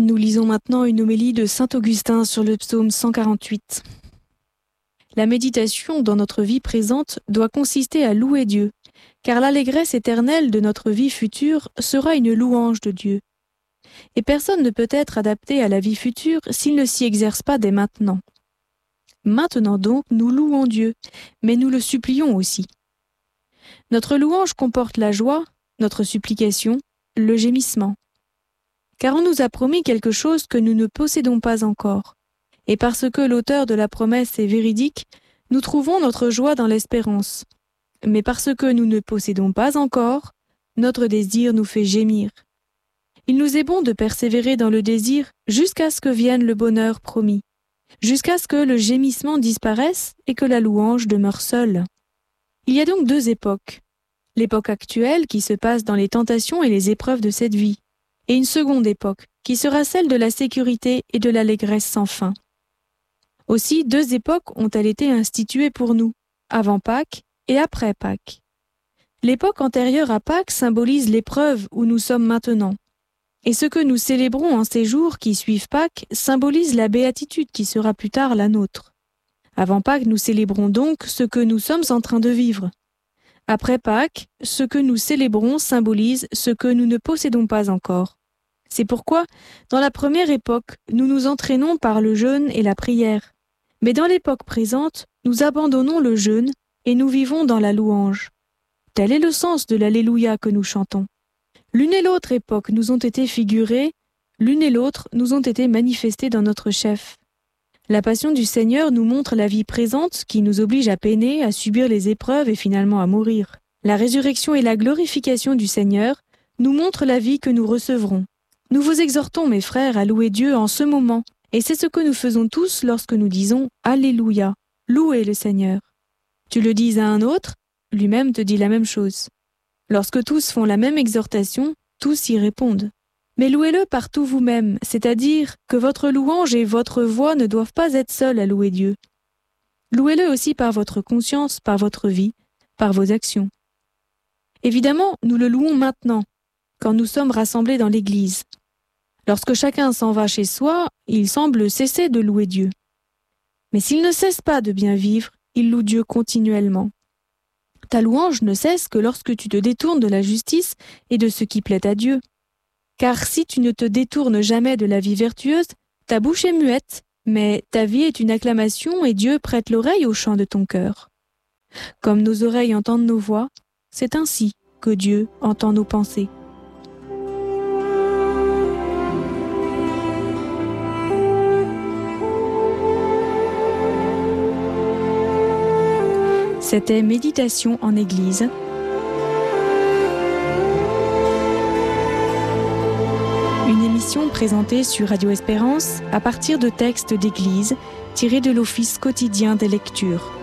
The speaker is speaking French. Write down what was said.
Nous lisons maintenant une homélie de saint Augustin sur le psaume 148. La méditation dans notre vie présente doit consister à louer Dieu, car l'allégresse éternelle de notre vie future sera une louange de Dieu. Et personne ne peut être adapté à la vie future s'il ne s'y exerce pas dès maintenant. Maintenant donc, nous louons Dieu, mais nous le supplions aussi. Notre louange comporte la joie, notre supplication, le gémissement. Car on nous a promis quelque chose que nous ne possédons pas encore. Et parce que l'auteur de la promesse est véridique, nous trouvons notre joie dans l'espérance. Mais parce que nous ne possédons pas encore, notre désir nous fait gémir. Il nous est bon de persévérer dans le désir jusqu'à ce que vienne le bonheur promis, jusqu'à ce que le gémissement disparaisse et que la louange demeure seule. Il y a donc deux époques. L'époque actuelle qui se passe dans les tentations et les épreuves de cette vie, et une seconde époque qui sera celle de la sécurité et de l'allégresse sans fin. Aussi, deux époques ont-elles été instituées pour nous, avant Pâques et après Pâques. L'époque antérieure à Pâques symbolise l'épreuve où nous sommes maintenant. Et ce que nous célébrons en ces jours qui suivent Pâques symbolise la béatitude qui sera plus tard la nôtre. Avant Pâques, nous célébrons donc ce que nous sommes en train de vivre. Après Pâques, ce que nous célébrons symbolise ce que nous ne possédons pas encore. C'est pourquoi, dans la première époque, nous nous entraînons par le jeûne et la prière. Mais dans l'époque présente, nous abandonnons le jeûne et nous vivons dans la louange. Tel est le sens de l'Alléluia que nous chantons. L'une et l'autre époque nous ont été figurées, l'une et l'autre nous ont été manifestées dans notre chef. La passion du Seigneur nous montre la vie présente qui nous oblige à peiner, à subir les épreuves et finalement à mourir. La résurrection et la glorification du Seigneur nous montrent la vie que nous recevrons. Nous vous exhortons, mes frères, à louer Dieu en ce moment, et c'est ce que nous faisons tous lorsque nous disons « Alléluia », louez le Seigneur. Tu le dis à un autre, lui-même te dit la même chose. Lorsque tous font la même exhortation, tous y répondent. Mais louez-le partout vous-même, c'est-à-dire que votre louange et votre voix ne doivent pas être seules à louer Dieu. Louez-le aussi par votre conscience, par votre vie, par vos actions. Évidemment, nous le louons maintenant, quand nous sommes rassemblés dans l'Église. Lorsque chacun s'en va chez soi, il semble cesser de louer Dieu. Mais s'il ne cesse pas de bien vivre, il loue Dieu continuellement. Ta louange ne cesse que lorsque tu te détournes de la justice et de ce qui plaît à Dieu. Car si tu ne te détournes jamais de la vie vertueuse, ta bouche est muette, mais ta vie est une acclamation et Dieu prête l'oreille au chant de ton cœur. Comme nos oreilles entendent nos voix, c'est ainsi que Dieu entend nos pensées. C'était Méditation en Église. Une émission présentée sur Radio Espérance à partir de textes d'Église tirés de l'Office quotidien des lectures.